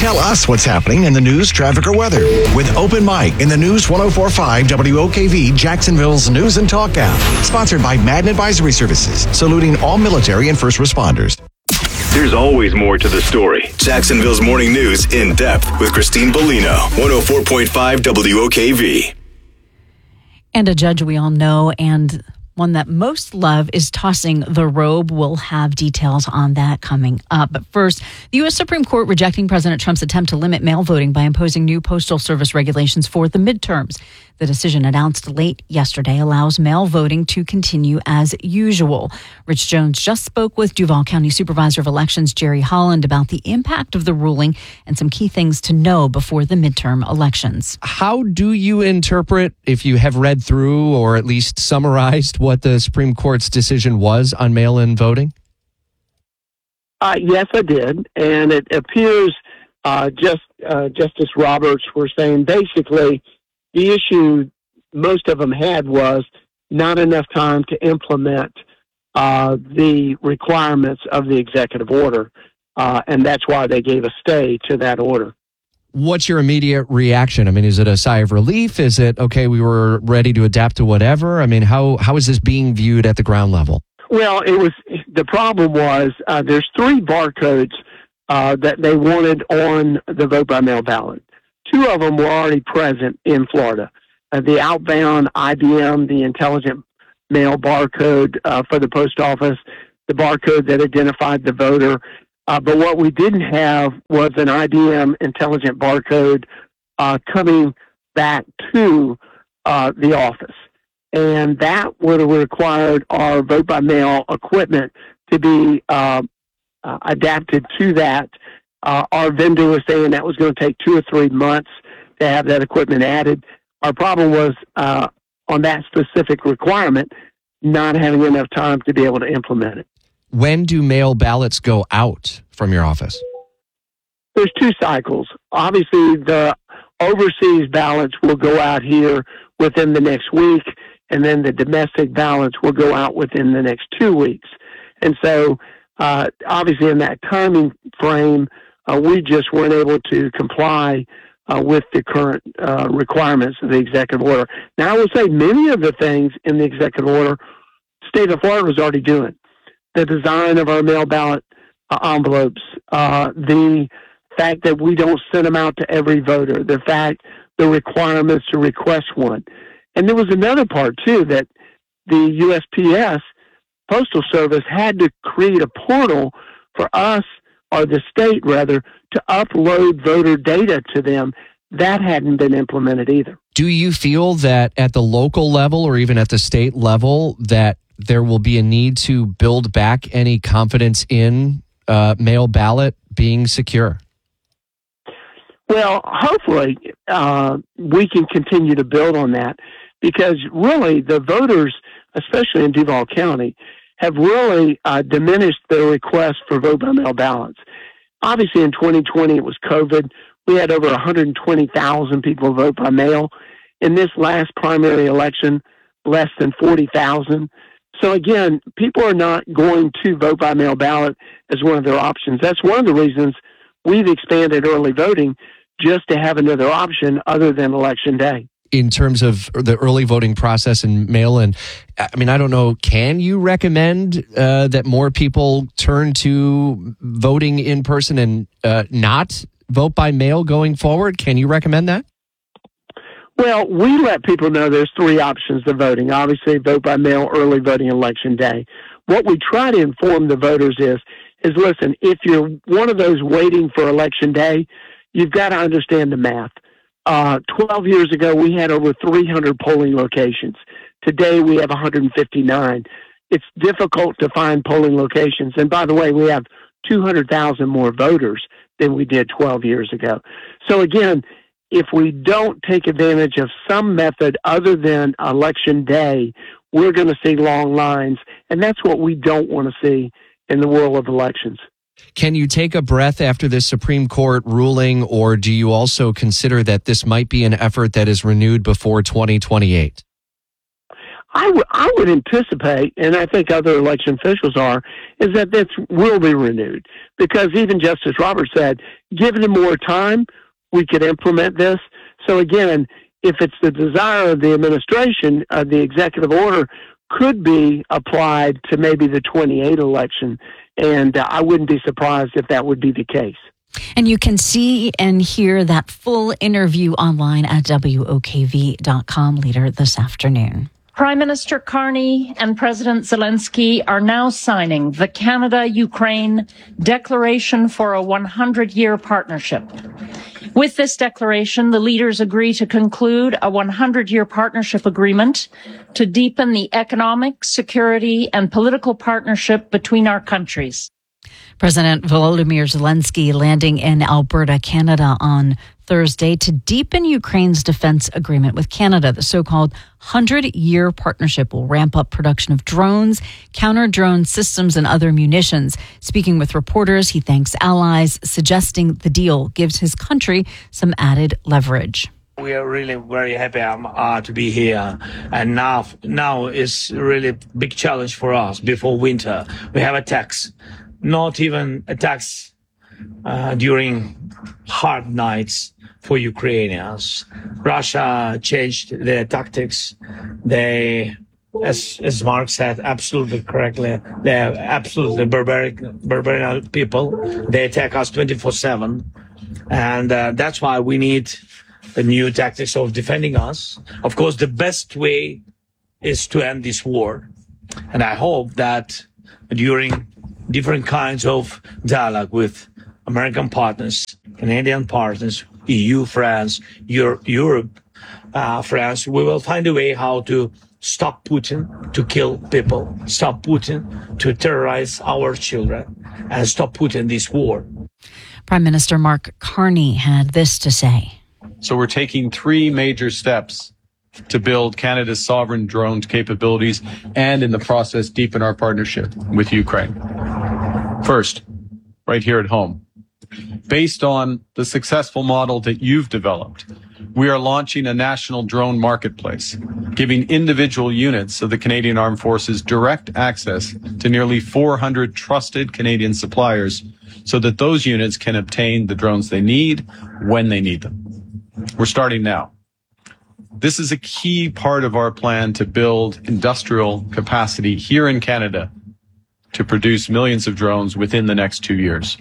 Tell us what's happening in the news, traffic, or weather with Open Mic in the News 104.5 WOKV Jacksonville's News and Talk app. Sponsored by Madden Advisory Services, saluting all military and first responders. There's always more to the story. Jacksonville's Morning News in depth with Christine Bellino, 104.5 WOKV. And a judge we all know and one that most love is tossing the robe. We'll have details on that coming up. But first, the U.S. Supreme Court rejecting President Trump's attempt to limit mail voting by imposing new Postal Service regulations for the midterms. The decision announced late yesterday allows mail voting to continue as usual. Rich Jones just spoke with Duval County Supervisor of Elections Jerry Holland about the impact of the ruling and some key things to know before the midterm elections. How do you interpret, if you have read through or at least summarized what the Supreme Court's decision was on mail-in voting? Yes, I did. And it appears Justice Roberts were saying basically the issue most of them had was not enough time to implement the requirements of the executive order. And that's why they gave a stay to that order. What's your immediate reaction? I mean, is it a sigh of relief? Is it, okay, we were ready to adapt to whatever? I mean, how is this being viewed at the ground level? Well, the problem was there's 3 barcodes that they wanted on the vote by mail ballot. 2 of them were already present in Florida. The outbound IBM, the intelligent mail barcode for the post office, the barcode that identified the voter. But what we didn't have was an IBM intelligent barcode coming back to the office. And that would have required our vote by mail equipment to be adapted to that. Our vendor was saying that was going to take 2 or 3 months to have that equipment added. Our problem was on that specific requirement, not having enough time to be able to implement it. When do mail ballots go out from your office? There's 2 cycles. Obviously, the overseas ballots will go out here within the next week, and then the domestic ballots will go out within the next 2 weeks. And so, obviously, in that timing frame, we just weren't able to comply with the current requirements of the executive order. Now, I will say many of the things in the executive order, state of Florida was already doing. The design of our mail ballot envelopes, the fact that we don't send them out to every voter, the requirements to request one. And there was another part, too, that the USPS, Postal Service, had to create a portal for us, or the state, rather, to upload voter data to them. That hadn't been implemented either. Do you feel that at the local level or even at the state level that there will be a need to build back any confidence in mail ballot being secure? Well, hopefully we can continue to build on that, because really the voters, especially in Duval County, have really diminished their request for vote by mail ballots. Obviously in 2020 it was COVID. We had over 120,000 people vote by mail. In this last primary election, less than 40,000. So again, people are not going to vote by mail ballot as one of their options. That's one of the reasons we've expanded early voting, just to have another option other than Election Day. In terms of the early voting process and mail-in, I mean, I don't know, can you recommend that more people turn to voting in person and not vote by mail going forward? Can you recommend that? Well, we let people know there's 3 options to voting. Obviously, vote by mail, early voting, Election Day. What we try to inform the voters is listen, if you're one of those waiting for Election Day, you've got to understand the math. 12 years ago, we had over 300 polling locations. Today, we have 159. It's difficult to find polling locations. And by the way, we have 200,000 more voters than we did 12 years ago. So again, if we don't take advantage of some method other than Election Day, we're going to see long lines. And that's what we don't want to see in the world of elections. Can you take a breath after this Supreme Court ruling, or do you also consider that this might be an effort that is renewed before 2028? I would anticipate, and I think other election officials are, is that this will be renewed. Because even Justice Roberts said, given them more time, we could implement this. So again, if it's the desire of the administration, the executive order could be applied to maybe the 28 election. And I wouldn't be surprised if that would be the case. And you can see and hear that full interview online at WOKV.com later this afternoon. Prime Minister Carney and President Zelensky are now signing the Canada-Ukraine Declaration for a 100-year partnership. With this declaration, the leaders agree to conclude a 100-year partnership agreement to deepen the economic, security, and political partnership between our countries. President Volodymyr Zelensky landing in Alberta, Canada on Thursday to deepen Ukraine's defense agreement with Canada. The so-called 100-year partnership will ramp up production of drones, counter-drone systems, and other munitions. Speaking with reporters, he thanks allies, suggesting the deal gives his country some added leverage. We are really very happy to be here. And now is really a big challenge for us before winter. We have attacks, not even attacks during hard nights for Ukrainians. Russia changed their tactics. They, as Mark said, absolutely correctly, they're absolutely barbaric people. They attack us 24/7. And that's why we need the new tactics of defending us. Of course, the best way is to end this war. And I hope that during different kinds of dialogue with American partners, Canadian partners, EU, France, Europe, France, we will find a way how to stop Putin to kill people, stop Putin to terrorize our children, and stop Putin this war. Prime Minister Mark Carney had this to say. So we're taking 3 major steps to build Canada's sovereign drone capabilities and in the process deepen our partnership with Ukraine. First, right here at home, based on the successful model that you've developed, we are launching a national drone marketplace, giving individual units of the Canadian Armed Forces direct access to nearly 400 trusted Canadian suppliers so that those units can obtain the drones they need when they need them. We're starting now. This is a key part of our plan to build industrial capacity here in Canada to produce millions of drones within the next 2 years.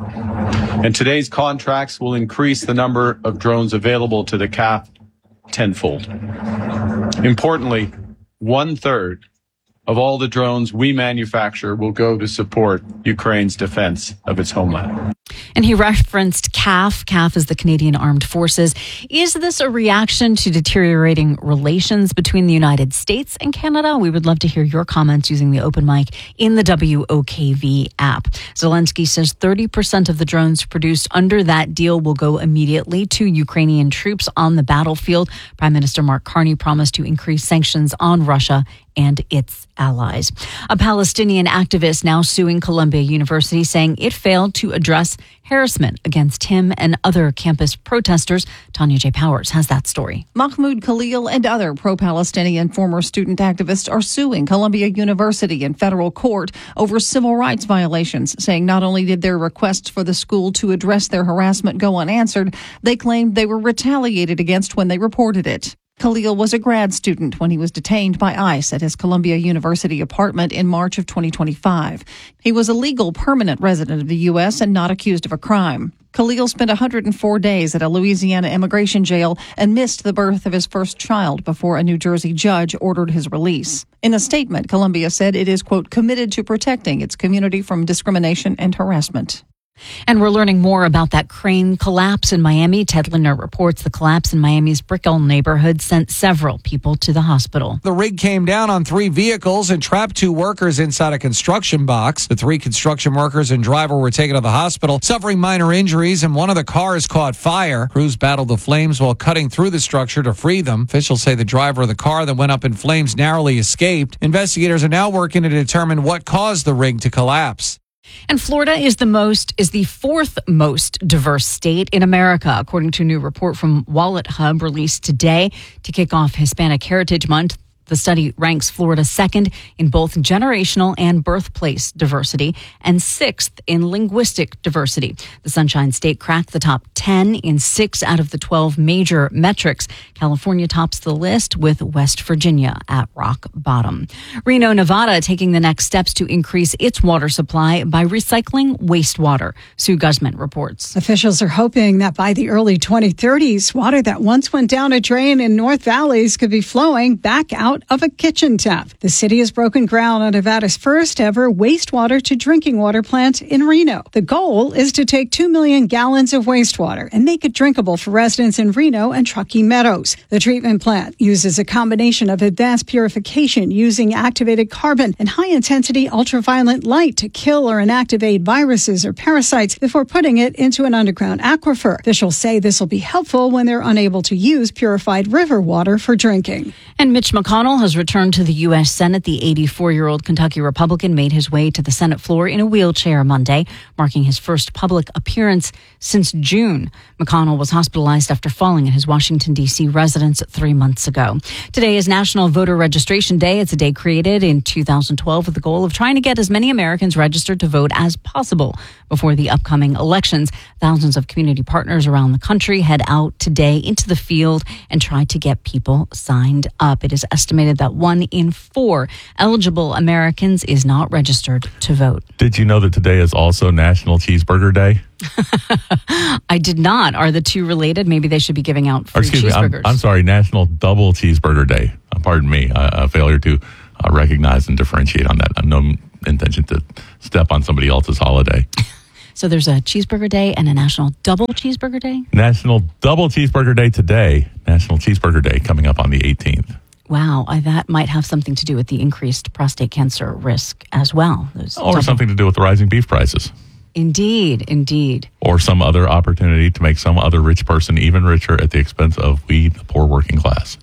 And today's contracts will increase the number of drones available to the CAF tenfold. Importantly, 1/3 of all the drones we manufacture will go to support Ukraine's defense of its homeland. And he referenced CAF. CAF is the Canadian Armed Forces. Is this a reaction to deteriorating relations between the United States and Canada? We would love to hear your comments using the open mic in the WOKV app. Zelensky says 30% of the drones produced under that deal will go immediately to Ukrainian troops on the battlefield. Prime Minister Mark Carney promised to increase sanctions on Russia and its allies. A Palestinian activist now suing Columbia University, saying it failed to address harassment against him and other campus protesters. Tanya J. Powers has that story. Mahmoud Khalil and other pro-Palestinian former student activists are suing Columbia University in federal court over civil rights violations, saying not only did their requests for the school to address their harassment go unanswered, they claimed they were retaliated against when they reported it. Khalil was a grad student when he was detained by ICE at his Columbia University apartment in March of 2025. He was a legal permanent resident of the U.S. and not accused of a crime. Khalil spent 104 days at a Louisiana immigration jail and missed the birth of his first child before a New Jersey judge ordered his release. In a statement, Columbia said it is, quote, committed to protecting its community from discrimination and harassment. And we're learning more about that crane collapse in Miami. Ted Lindner reports the collapse in Miami's Brickell neighborhood sent several people to the hospital. The rig came down on 3 vehicles and trapped 2 workers inside a construction box. The 3 construction workers and driver were taken to the hospital, suffering minor injuries, and one of the cars caught fire. Crews battled the flames while cutting through the structure to free them. Officials say the driver of the car that went up in flames narrowly escaped. Investigators are now working to determine what caused the rig to collapse. And Florida is the 4th most diverse state in America, according to a new report from Wallet Hub released today to kick off Hispanic Heritage Month. The study ranks Florida second in both generational and birthplace diversity and sixth in linguistic diversity. The Sunshine State cracked the top 10 in 6 out of the 12 major metrics. California tops the list with West Virginia at rock bottom. Reno, Nevada taking the next steps to increase its water supply by recycling wastewater. Sue Guzman reports. Officials are hoping that by the early 2030s, water that once went down a drain in North Valleys could be flowing back out of a kitchen tap. The city has broken ground on Nevada's first ever wastewater to drinking water plant in Reno. The goal is to take 2 million gallons of wastewater and make it drinkable for residents in Reno and Truckee Meadows. The treatment plant uses a combination of advanced purification using activated carbon and high-intensity ultraviolet light to kill or inactivate viruses or parasites before putting it into an underground aquifer. Officials say this will be helpful when they're unable to use purified river water for drinking. And Mitch McConnell has returned to the U.S. Senate. The 84-year-old Kentucky Republican made his way to the Senate floor in a wheelchair Monday, marking his first public appearance since June. McConnell was hospitalized after falling at his Washington, D.C. residence 3 months ago. Today is National Voter Registration Day. It's a day created in 2012 with the goal of trying to get as many Americans registered to vote as possible before the upcoming elections. Thousands of community partners around the country head out today into the field and try to get people signed up. It is estimated that 1 in 4 eligible Americans is not registered to vote. Did you know that today is also National Cheeseburger Day? I did not. Are the two related? Maybe they should be giving out free cheeseburgers. I'm sorry, National Double Cheeseburger Day. Pardon me, a failure to recognize and differentiate on that. No intention to step on somebody else's holiday. So there's a cheeseburger day and a National Double Cheeseburger Day? National Double Cheeseburger Day today. National Cheeseburger Day coming up on the 18th. Wow, that might have something to do with the increased prostate cancer risk as well. Or something to do with the rising beef prices. Indeed. Or some other opportunity to make some other rich person even richer at the expense of we, the poor working class.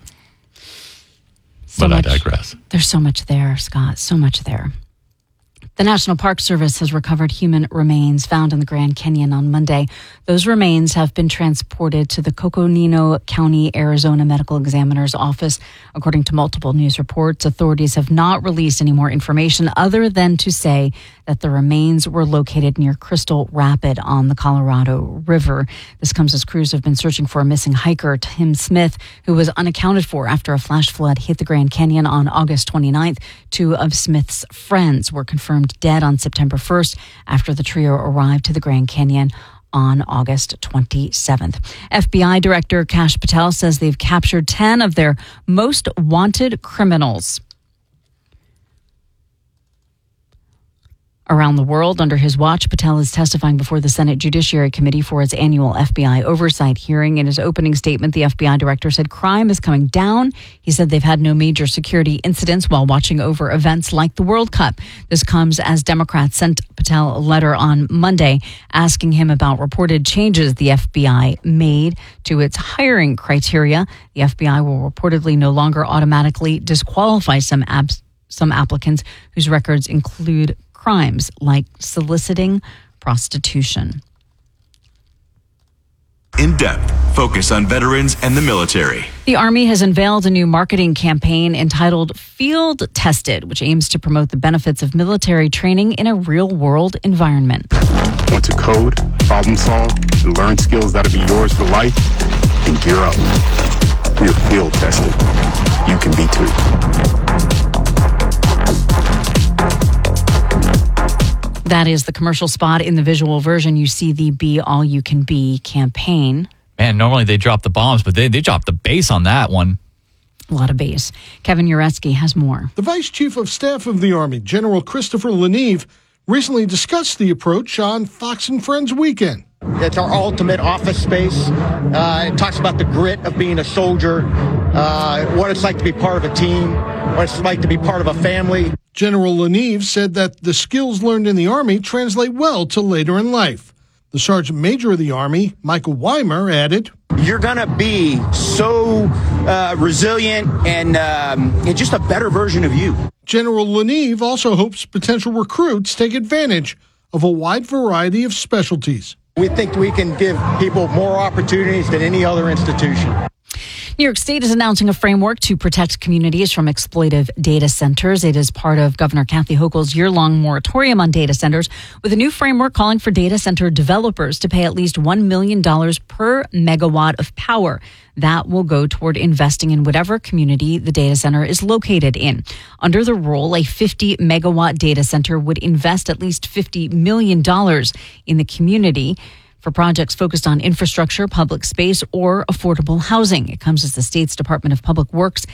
But I digress. There's so much there, Scott, so much there. The National Park Service has recovered human remains found in the Grand Canyon on Monday. Those remains have been transported to the Coconino County, Arizona Medical Examiner's Office. According to multiple news reports, authorities have not released any more information other than to say that the remains were located near Crystal Rapid on the Colorado River. This comes as crews have been searching for a missing hiker, Tim Smith, who was unaccounted for after a flash flood hit the Grand Canyon on August 29th. 2 of Smith's friends were confirmed dead on September 1st after the trio arrived to the Grand Canyon on August 27th. FBI Director Kash Patel says they've captured 10 of their most wanted criminals around the world under his watch. Patel is testifying before the Senate Judiciary Committee for its annual FBI oversight hearing. In his opening statement, the FBI director said crime is coming down. He said they've had no major security incidents while watching over events like the World Cup. This comes as Democrats sent Patel a letter on Monday asking him about reported changes the FBI made to its hiring criteria. The FBI will reportedly no longer automatically disqualify some applicants whose records include crimes like soliciting prostitution. In depth, focus on veterans and the military. The Army has unveiled a new marketing campaign entitled Field Tested, which aims to promote the benefits of military training in a real-world environment. Want to code, problem solve, and learn skills that'll be yours for life? And gear up. We're field tested. You can be too. That is the commercial spot. In the visual version, you see the Be All You Can Be campaign. Man, normally they drop the bombs, but they dropped the bass on that one. A lot of bass. Kevin Uretsky has more. The Vice Chief of Staff of the Army, General Christopher Leneve, recently discussed the approach on Fox and Friends Weekend. It's our ultimate office space. It talks about the grit of being a soldier, what it's like to be part of a team, what it's like to be part of a family. General Leneve said that the skills learned in the Army translate well to later in life. The Sergeant Major of the Army, Michael Weimer, added, "You're going to be so resilient and just a better version of you." General Leneve also hopes potential recruits take advantage of a wide variety of specialties. We think we can give people more opportunities than any other institution. New York State is announcing a framework to protect communities from exploitive data centers. It is part of Governor Kathy Hochul's year-long moratorium on data centers, with a new framework calling for data center developers to pay at least $1 million per megawatt of power. That will go toward investing in whatever community the data center is located in. Under the rule, a 50-megawatt data center would invest at least $50 million in the community for projects focused on infrastructure, public space, or affordable housing. It comes as the state's Department of Public Works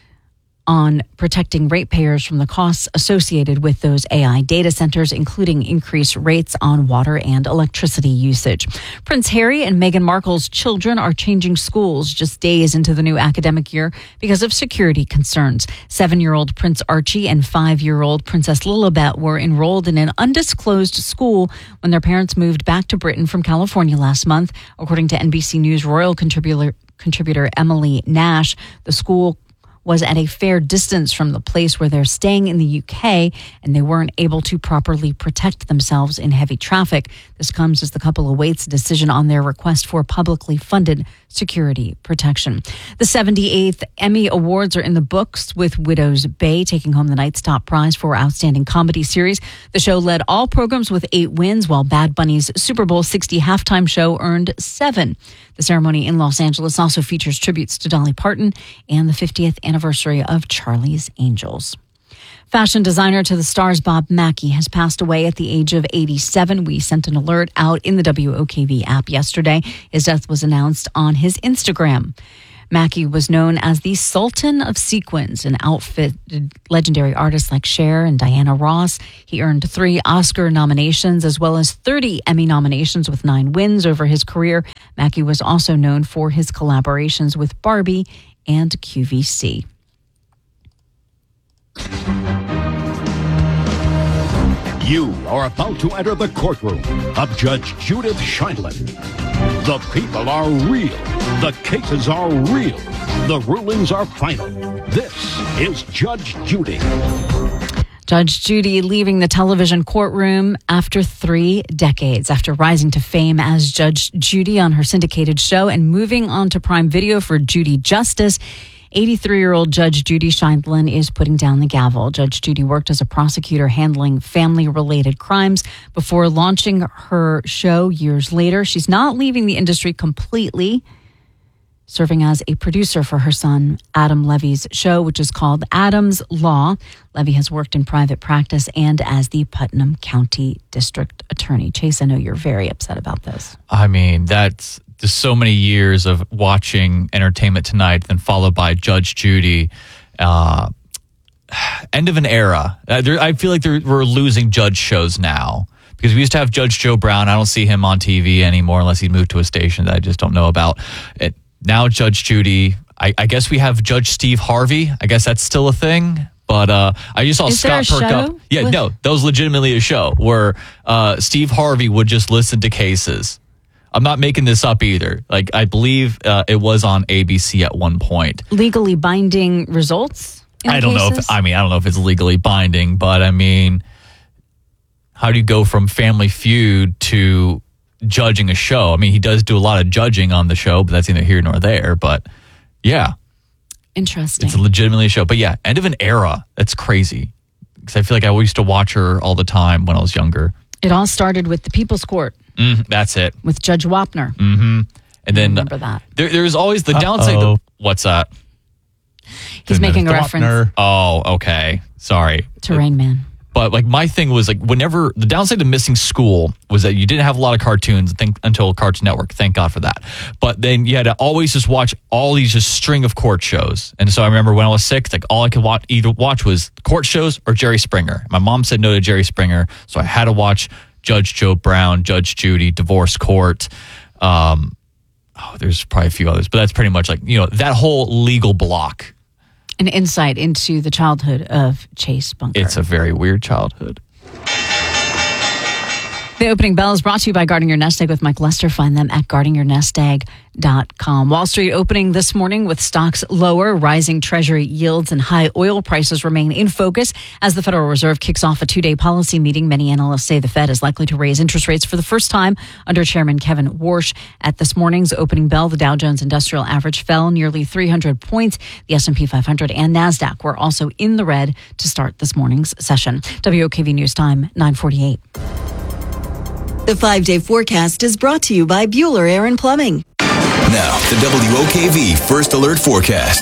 on protecting ratepayers from the costs associated with those AI data centers, including increased rates on water and electricity usage. Prince Harry and Meghan Markle's children are changing schools just days into the new academic year because of security concerns. 7-year-old Prince Archie and 5-year-old Princess Lilibet were enrolled in an undisclosed school when their parents moved back to Britain from California last month. According to NBC News royal contributor Emily Nash, the school was at a fair distance from the place where they're staying in the UK, and they weren't able to properly protect themselves in heavy traffic. This comes as the couple awaits a decision on their request for publicly funded security protection. The 78th Emmy Awards are in the books, with Widow's Bay taking home the night's top prize for Outstanding Comedy Series. The show led all programs with 8 wins, while Bad Bunny's Super Bowl 60 halftime show earned 7. The ceremony in Los Angeles also features tributes to Dolly Parton and the 50th anniversary of Charlie's Angels. Fashion designer to the stars Bob Mackie has passed away at the age of 87. We sent an alert out in the WOKV app yesterday. His death was announced on his Instagram. Mackie was known as the Sultan of Sequins and outfitted legendary artists like Cher and Diana Ross. He earned 3 Oscar nominations as well as 30 Emmy nominations with 9 wins over his career. Mackie was also known for his collaborations with Barbie and QVC. You are about to enter the courtroom of Judge Judith Sheindlin. The people are real. The cases are real. The rulings are final. This is Judge Judy. Judge Judy leaving the television courtroom after 3 decades. After rising to fame as Judge Judy on her syndicated show and moving on to Prime Video for Judy Justice, 83-year-old Judge Judy Sheindlin is putting down the gavel. Judge Judy worked as a prosecutor handling family-related crimes before launching her show years later. She's not leaving the industry completely, serving as a producer for her son Adam Levy's show, which is called Adam's Law. Levy has worked in private practice and as the Putnam County District Attorney. Chase, I know you're very upset about this. I mean, that's just so many years of watching Entertainment Tonight, then followed by Judge Judy. End of an era. I feel like we're losing judge shows now, because we used to have Judge Joe Brown. I don't see him on TV anymore unless he's moved to a station that I just don't know about. Now Judge Judy. I guess we have Judge Steve Harvey. I guess that's still a thing. But I just saw Scott perk up. Yeah, no, that was legitimately a show where Steve Harvey would just listen to cases. I'm not making this up either. Like, I believe it was on ABC at one point. Legally binding results? I don't know if it's legally binding, but I mean, how do you go from Family Feud to judging a show? I mean, he does do a lot of judging on the show, but that's neither here nor there. But yeah. Interesting. It's legitimately a show. But yeah, end of an era. That's crazy. Because I feel like I used to watch her all the time when I was younger. It all started with the People's Court. That's it. With Judge Wapner. Mm-hmm. And then remember that. There's always the downside. What's that? He's making a reference. Wapner. Oh, okay. Sorry. To Rain Man. But like my thing was like whenever the downside to missing school was that you didn't have a lot of cartoons until Cartoon Network. Thank God for that. But then you had to always just watch all these just string of court shows. And so I remember when I was 6, like all I could either watch was court shows or Jerry Springer. My mom said no to Jerry Springer, so I had to watch Judge Joe Brown, Judge Judy, Divorce Court. There's probably a few others, but that's pretty much like, that whole legal block. An insight into the childhood of Chase Bunker. It's a very weird childhood. The opening bell is brought to you by Guarding Your Nest Egg with Mike Lester. Find them at guardingyournestegg.com. Wall Street opening this morning with stocks lower. Rising Treasury yields and high oil prices remain in focus as the Federal Reserve kicks off a two-day policy meeting. Many analysts say the Fed is likely to raise interest rates for the first time under Chairman Kevin Warsh. At this morning's opening bell, the Dow Jones Industrial Average fell nearly 300 points. The S&P 500 and NASDAQ were also in the red to start this morning's session. WOKV News Time, 9:48. The 5-day forecast is brought to you by Bueller Air and Plumbing. Now, the WOKV First Alert Forecast.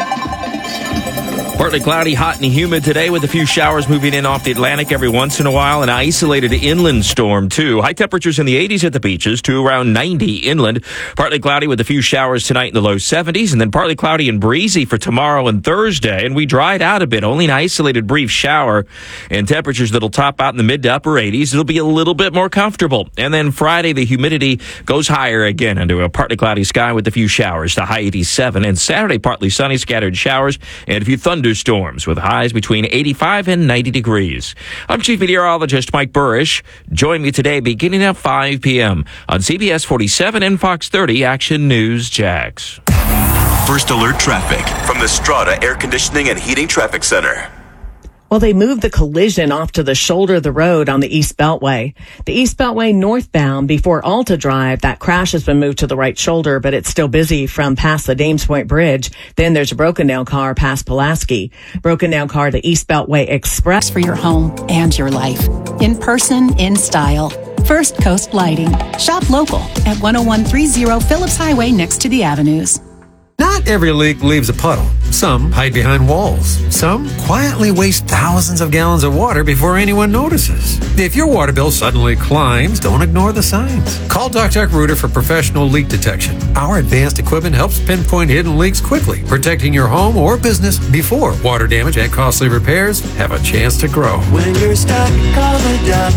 Partly cloudy, hot and humid today with a few showers moving in off the Atlantic every once in a while. An isolated inland storm, too. High temperatures in the 80s at the beaches to around 90 inland. Partly cloudy with a few showers tonight in the low 70s, and then partly cloudy and breezy for tomorrow and Thursday. And we dried out a bit, only an isolated brief shower. And temperatures that'll top out in the mid to upper 80s. It'll be a little bit more comfortable. And then Friday, the humidity goes higher again into a partly cloudy sky with a few showers to high 87. And Saturday, partly sunny, scattered showers, and a few thunderstorms with highs between 85 and 90 degrees. I'm Chief Meteorologist Mike Burrish. Join me today beginning at 5 p.m. on CBS 47 and Fox 30 Action News Jax. First Alert Traffic from the Strata Air Conditioning and Heating Traffic Center. Well, they moved the collision off to the shoulder of the road on the East Beltway. The East Beltway northbound before Alta Drive, that crash has been moved to the right shoulder, but it's still busy from past the Dames Point Bridge. Then there's a broken down car past Pulaski. Broken down car, the East Beltway Express. For your home and your life. In person, in style. First Coast Lighting. Shop local at 10130 Phillips Highway next to the Avenues. Not every leak leaves a puddle. Some hide behind walls. Some quietly waste thousands of gallons of water before anyone notices. If your water bill suddenly climbs, don't ignore the signs. Call DuckDuck Rooter for professional leak detection. Our advanced equipment helps pinpoint hidden leaks quickly, protecting your home or business before water damage and costly repairs have a chance to grow. When you're stuck, call the Duck.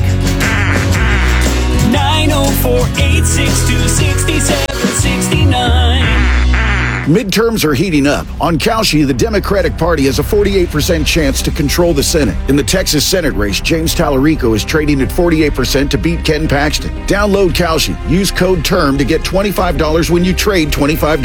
904-862-6769. Midterms are heating up. On Kalshi, the Democratic Party has a 48% chance to control the Senate. In the Texas Senate race, James Tallarico is trading at 48% to beat Ken Paxton. Download Kalshi. Use code TERM to get $25 when you trade $25.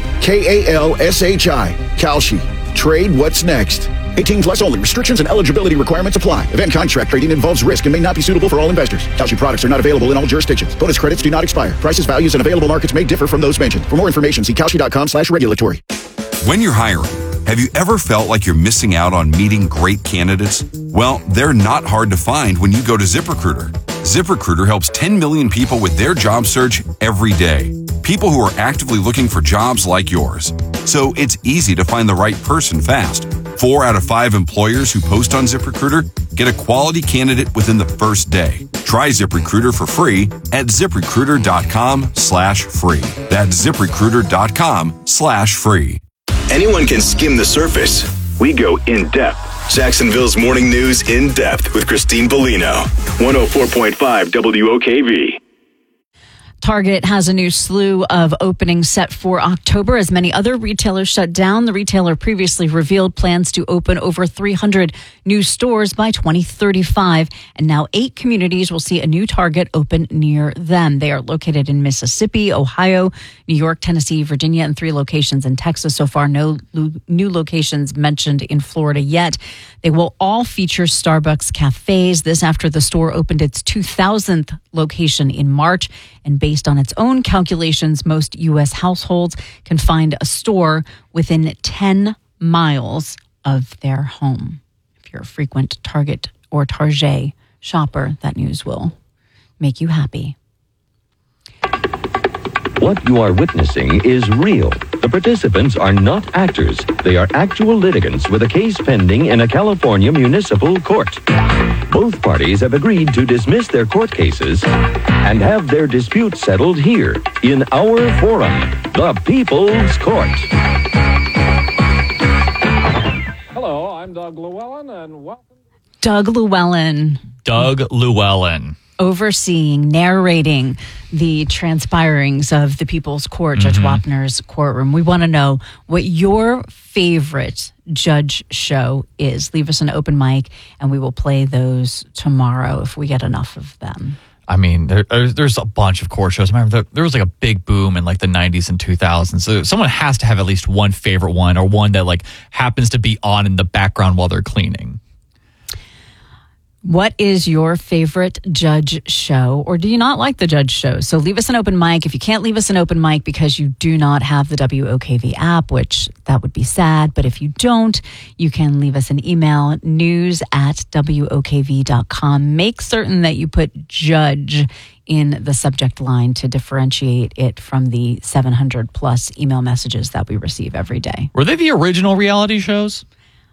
KALSHI. Kalshi. Trade what's next. 18 plus only. Restrictions and eligibility requirements apply. Event contract trading involves risk and may not be suitable for all investors. Kalshi products are not available in all jurisdictions. Bonus credits do not expire. Prices, values, and available markets may differ from those mentioned. For more information, see Kalshi.com/regulatory. When you're hiring, have you ever felt like you're missing out on meeting great candidates? Well, they're not hard to find when you go to ZipRecruiter. ZipRecruiter helps 10 million people with their job search every day. People who are actively looking for jobs like yours. So it's easy to find the right person fast. 4 out of 5 employers who post on ZipRecruiter get a quality candidate within the first day. Try ZipRecruiter for free at ZipRecruiter.com/free. That's ZipRecruiter.com/free. Anyone can skim the surface. We go in depth. Jacksonville's Morning News in depth with Christine Bellino. 104.5 WOKV. Target has a new slew of openings set for October as many other retailers shut down. The retailer previously revealed plans to open over 300 new stores by 2035. And now 8 communities will see a new Target open near them. They are located in Mississippi, Ohio, New York, Tennessee, Virginia, and 3 locations in Texas. So far, no new locations mentioned in Florida yet. They will all feature Starbucks cafes. This after the store opened its 2,000th location in March. And based on its own calculations, most U.S. households can find a store within 10 miles of their home. If you're a frequent Target or Target shopper, that news will make you happy. What you are witnessing is real. The participants are not actors. They are actual litigants with a case pending in a California municipal court. Both parties have agreed to dismiss their court cases and have their dispute settled here in our forum, the People's Court. Hello, I'm Doug Llewellyn, and welcome. Doug Llewellyn. Overseeing, narrating the transpirings of the People's Court, Judge Wapner's courtroom. We want to know what your favorite judge show is. Leave us an open mic, and we will play those tomorrow if we get enough of them. I mean, there's a bunch of court shows. I remember there was like a big boom in like the 90s and 2000s. So someone has to have at least one favorite one, or one that like happens to be on in the background while they're cleaning. What is your favorite judge show, or do you not like the judge show? So leave us an open mic. If you can't leave us an open mic because you do not have the WOKV app, which that would be sad, but if you don't, you can leave us an email, news@WOKV.com. Make certain that you put judge in the subject line to differentiate it from the 700 plus email messages that we receive every day. Were they the original reality shows?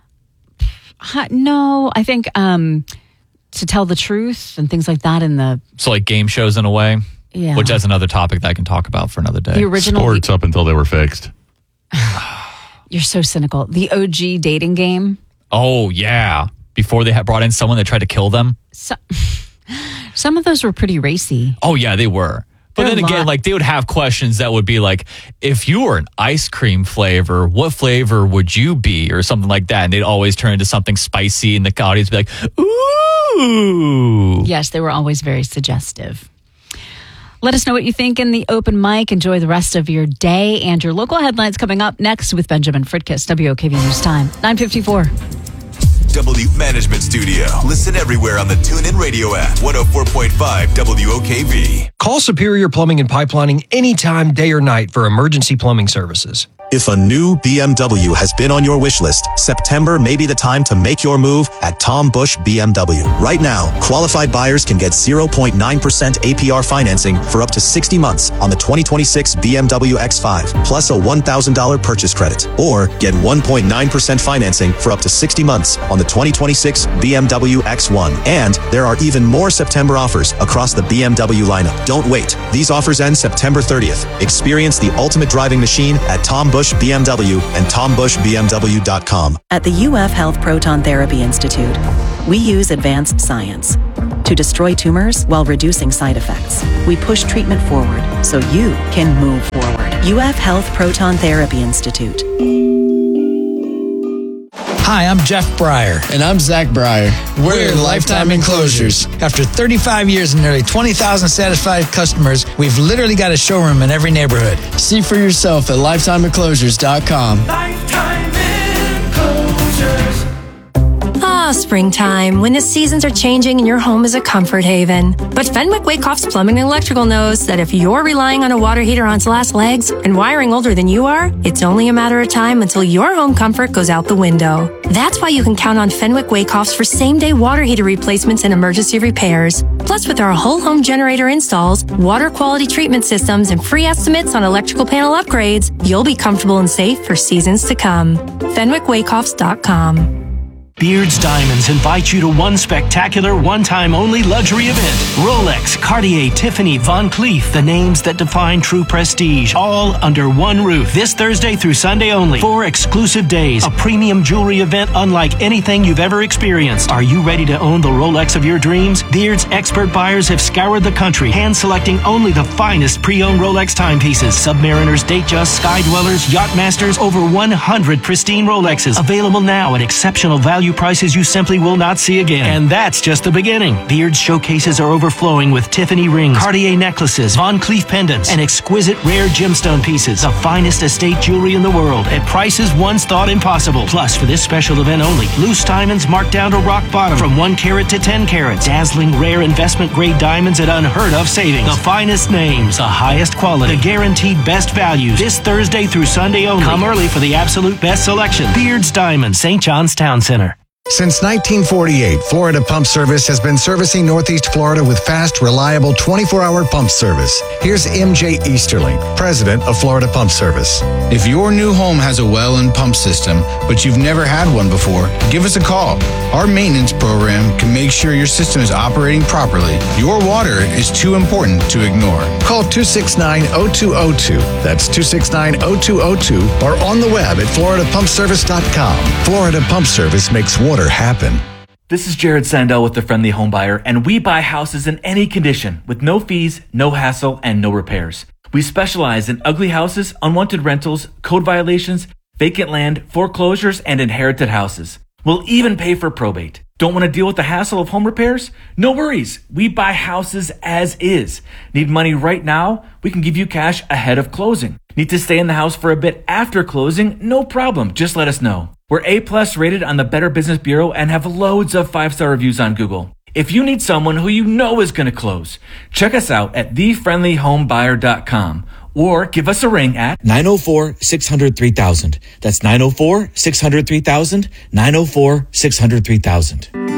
No, I think... To Tell the Truth and things like that So like game shows in a way? Yeah. Which is another topic that I can talk about for another day. The original... Sports up until they were fixed. You're so cynical. The OG dating game. Oh, yeah. Before they had brought in someone that tried to kill them? Some of those were pretty racy. Oh, yeah, they were. But then again, like they would have questions that would be like, if you were an ice cream flavor, what flavor would you be? Or something like that. And they'd always turn into something spicy and the audience would be like, ooh. Yes, they were always very suggestive. Let us know what you think in the open mic. Enjoy the rest of your day. And your local headlines coming up next with Benjamin Fritkiss, WOKV News Time, 9:54. W Management Studio. Listen everywhere on the TuneIn Radio app. 104.5 WOKV. Call Superior Plumbing and Pipelining anytime, day or night for emergency plumbing services. If a new BMW has been on your wish list, September may be the time to make your move at Tom Bush BMW. Right now, qualified buyers can get 0.9% APR financing for up to 60 months on the 2026 BMW X5, plus a $1,000 purchase credit. Or get 1.9% financing for up to 60 months on the 2026 BMW X1. And there are even more September offers across the BMW lineup. Don't wait. These offers end September 30th. Experience the ultimate driving machine at Tom Bush BMW and TomBushBMW.com. At the UF Health Proton Therapy Institute, we use advanced science to destroy tumors while reducing side effects. We push treatment forward so you can move forward. UF Health Proton Therapy Institute. Hi, I'm Jeff Breyer. And I'm Zach Breyer. We're Lifetime Enclosures. After 35 years and nearly 20,000 satisfied customers, we've literally got a showroom in every neighborhood. See for yourself at LifetimeEnclosures.com. Lifetime Enclosures. Springtime, when the seasons are changing and your home is a comfort haven. But Fenwick Wakehoff's Plumbing and Electrical knows that if you're relying on a water heater on its last legs and wiring older than you are, it's only a matter of time until your home comfort goes out the window. That's why you can count on Fenwick Wakehoffs for same-day water heater replacements and emergency repairs. Plus, with our whole home generator installs, water quality treatment systems, and free estimates on electrical panel upgrades, you'll be comfortable and safe for seasons to come. FenwickWakehoffs.com. Beards Diamonds invite you to one spectacular, one-time only luxury event. Rolex, Cartier, Tiffany, Van Cleef, the names that define true prestige, all under one roof. This Thursday through Sunday only. 4 exclusive days. A premium jewelry event unlike anything you've ever experienced. Are you ready to own the Rolex of your dreams? Beard's expert buyers have scoured the country, hand-selecting only the finest pre-owned Rolex timepieces. Submariners, Datejust, Sky Dwellers, Yacht Masters, over 100 pristine Rolexes. Available now at exceptional value prices you simply will not see again. And that's just the beginning. Beard's showcases are overflowing with Tiffany rings, Cartier necklaces, Van Cleef pendants, and exquisite rare gemstone pieces. The finest estate jewelry in the world at prices once thought impossible. Plus, for this special event only, loose diamonds marked down to rock bottom from 1 carat to 10 carats. Dazzling rare investment grade diamonds at unheard of savings. The finest names, the highest quality, the guaranteed best values. This Thursday through Sunday only. Come early for the absolute best selection. Beard's Diamonds, St. John's Town Center. Since 1948, Florida Pump Service has been servicing Northeast Florida with fast, reliable 24-hour pump service. Here's MJ Easterling, president of Florida Pump Service. If your new home has a well and pump system, but you've never had one before, give us a call. Our maintenance program can make sure your system is operating properly. Your water is too important to ignore. Call 269-0202. That's 269-0202 or on the web at floridapumpservice.com. Florida Pump Service makes water happen. This is Jared Sandell with The Friendly Home Buyer, and we buy houses in any condition with no fees, no hassle, and no repairs. We specialize in ugly houses, unwanted rentals, code violations, vacant land, foreclosures, and inherited houses. We'll even pay for probate. Don't want to deal with the hassle of home repairs? No worries. We buy houses as is. Need money right now? We can give you cash ahead of closing. Need to stay in the house for a bit after closing? No problem. Just let us know. We're A+ rated on the Better Business Bureau and have loads of 5-star reviews on Google. If you need someone who you know is going to close, check us out at thefriendlyhomebuyer.com or give us a ring at 904-600-3000. That's 904-600-3000, 904-600-3000.